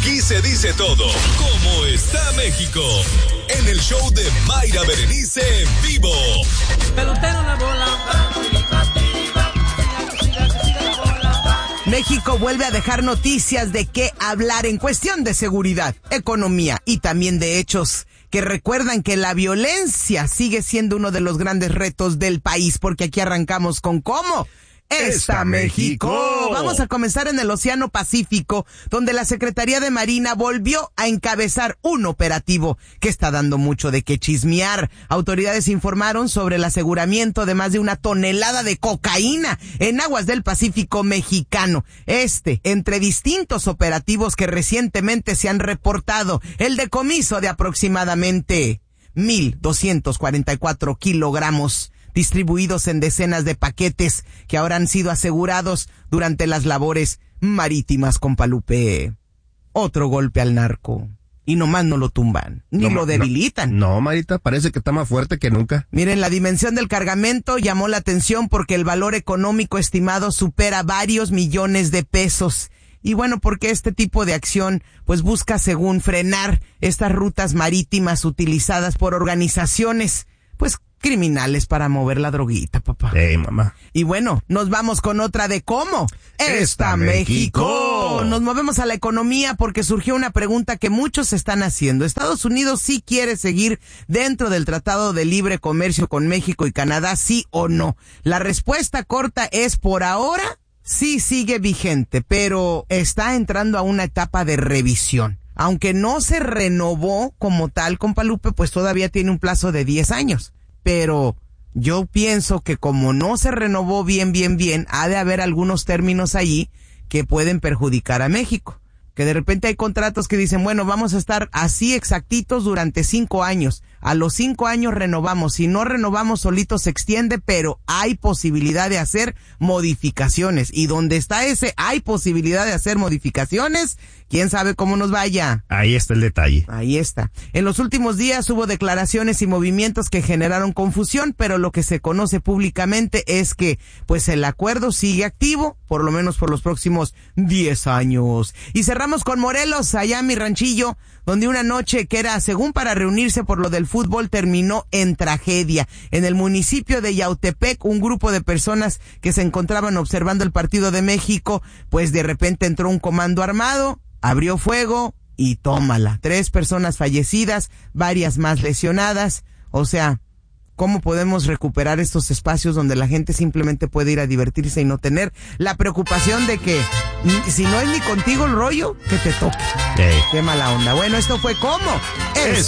Aquí se dice todo. ¿Cómo está México? En el show de Mayra Berenice en vivo. Pelotero la bola. México vuelve a dejar noticias de qué hablar en cuestión de seguridad, economía y también de hechos que recuerdan que la violencia sigue siendo uno de los grandes retos del país, porque aquí arrancamos con ¿cómo está México? Vamos a comenzar en el Océano Pacífico, donde la Secretaría de Marina volvió a encabezar un operativo que está dando mucho de qué chismear. Autoridades informaron sobre el aseguramiento de más de 1 tonelada de cocaína en aguas del Pacífico mexicano. Entre distintos operativos que recientemente se han reportado, el decomiso de aproximadamente 1,244 kilogramos distribuidos en decenas de paquetes que ahora han sido asegurados durante las labores marítimas, Compalupe. Otro golpe al narco. Y nomás no lo tumban, ni lo debilitan. No, Marita, parece que está más fuerte que nunca. Miren, la dimensión del cargamento llamó la atención porque el valor económico estimado supera varios millones de pesos. Y bueno, porque este tipo de acción pues busca, según, frenar estas rutas marítimas utilizadas por organizaciones pues criminales para mover la droguita, papá. Mamá. Y bueno, nos vamos con otra de cómo está México. Nos movemos a la economía porque surgió una pregunta que muchos están haciendo. ¿Estados Unidos sí quiere seguir dentro del Tratado de Libre Comercio con México y Canadá, sí o no? La respuesta corta es: por ahora sí sigue vigente, pero está entrando a una etapa de revisión. Aunque no se renovó como tal, Compalupe, pues todavía tiene un plazo de 10 años. Pero yo pienso que como no se renovó bien, ha de haber algunos términos allí que pueden perjudicar a México. Que de repente hay contratos que dicen, bueno, vamos a estar así exactitos durante 5 años. A los 5 años renovamos. Si no renovamos, solito se extiende, pero hay posibilidad de hacer modificaciones. Y donde está hay posibilidad de hacer modificaciones, quién sabe cómo nos vaya. Ahí está el detalle. Ahí está. En los últimos días hubo declaraciones y movimientos que generaron confusión, pero lo que se conoce públicamente es que, pues, el acuerdo sigue activo, por lo menos por los próximos 10 años. Y cerramos con Morelos, allá en mi ranchillo, donde una noche que era según para reunirse por lo del fútbol terminó en tragedia. En el municipio de Yautepec, un grupo de personas que se encontraban observando el partido de México, pues de repente entró un comando armado, abrió fuego y tómala. 3 personas fallecidas, varias más lesionadas. O sea, ¿cómo podemos recuperar estos espacios donde la gente simplemente puede ir a divertirse y no tener la preocupación de que si no es ni contigo el rollo, que te toque? Qué mala onda. Bueno, esto fue ¿Cómo?